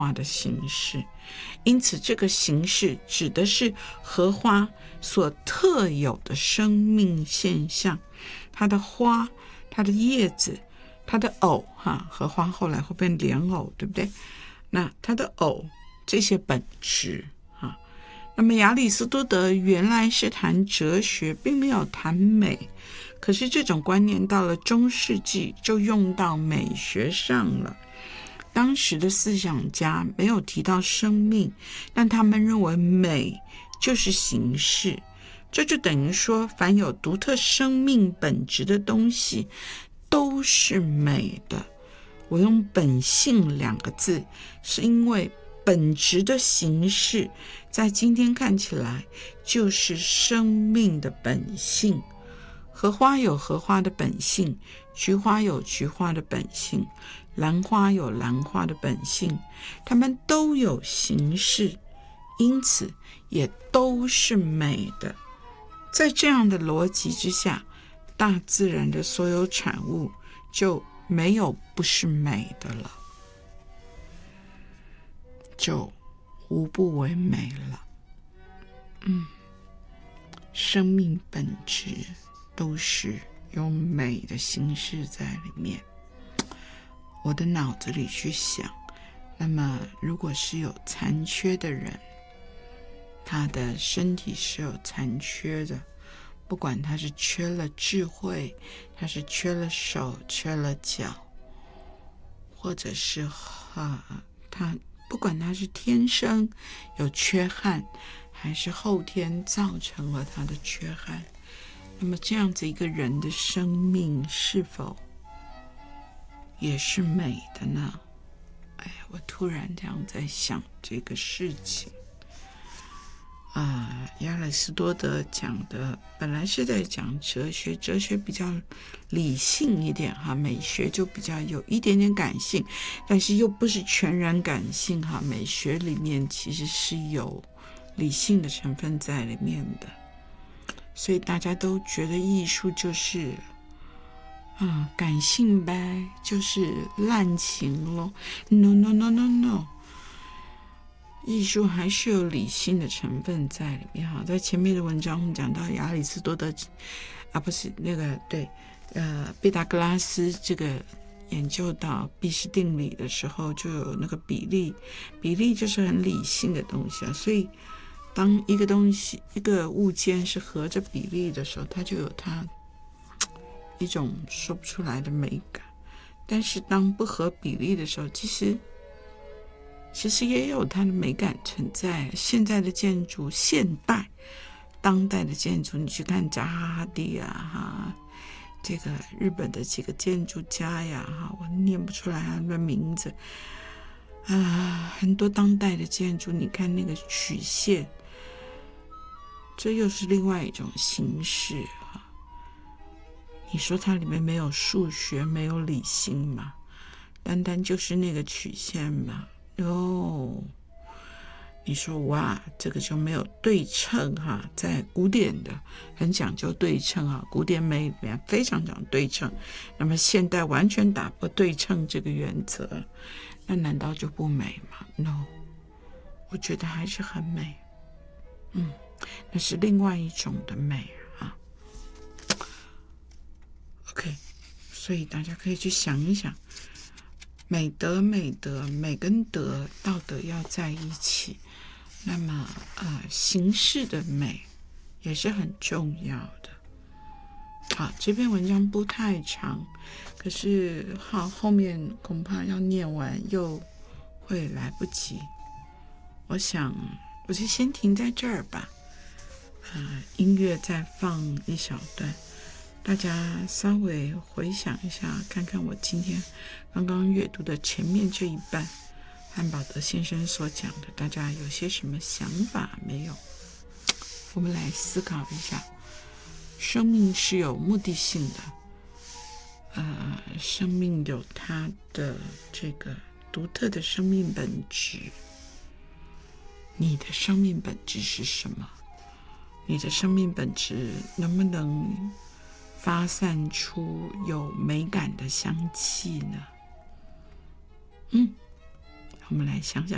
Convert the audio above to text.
花的形式，因此这个形式指的是荷花所特有的生命现象，它的花、它的叶子、它的藕荷花后来会变莲藕，对不对？那它的藕这些本质那么亚里士多德原来是谈哲学，并没有谈美，可是这种观念到了中世纪就用到美学上了。当时的思想家没有提到生命，但他们认为美就是形式，这就等于说凡有独特生命本质的东西都是美的。我用本性2个字，是因为本质的形式在今天看起来就是生命的本性。荷花有荷花的本性，菊花有菊花的本性，兰花有兰花的本性，它们都有形式，因此也都是美的。在这样的逻辑之下，大自然的所有产物就没有不是美的了，就无不为美了。生命本质都是有美的形式在里面。我的脑子里去想，那么如果是有残缺的人，他的身体是有残缺的，不管他是缺了智慧，他是缺了手缺了脚，或者是他不管他是天生有缺憾，还是后天造成了他的缺憾，那么这样子一个人的生命是否也是美的呢？我突然这样在想这个事情。亚里士多德讲的本来是在讲哲学，哲学比较理性一点美学就比较有一点点感性，但是又不是全然感性美学里面其实是有理性的成分在里面的，所以大家都觉得艺术就是感性呗，就是滥情咯。 No， 艺术还是有理性的成分在里面在前面的文章我们讲到亚里士多德不是那个对毕达哥拉斯这个研究到毕氏定理的时候，就有那个比例就是很理性的东西所以当一个东西一个物件是合着比例的时候，它就有它一种说不出来的美感。但是当不合比例的时候，其实也有它的美感存在。现在的建筑，现代当代的建筑，你去看扎哈蒂这个日本的几个建筑家我念不出来他们的名字很多当代的建筑，你看那个曲线，这又是另外一种形式你说它里面没有数学，没有理性吗？单单就是那个曲线吗？你说哇，这个就没有对称在古典的很讲究对称古典美里面非常讲对称，那么现代完全打破对称这个原则，那难道就不美吗？ No， 我觉得还是很美。那是另外一种的美OK， 所以大家可以去想一想，美德美跟德道德要在一起，那么形式的美也是很重要的。这篇文章不太长，可是后面恐怕要念完又会来不及，我想我就先停在这儿吧。音乐再放一小段，大家稍微回想一下，看看我今天刚刚阅读的前面这一半，汉堡德先生所讲的，大家有些什么想法没有？我们来思考一下，生命是有目的性的，生命有它的这个独特的生命本质。你的生命本质是什么？你的生命本质能不能发散出有美感的香气呢？我们来想想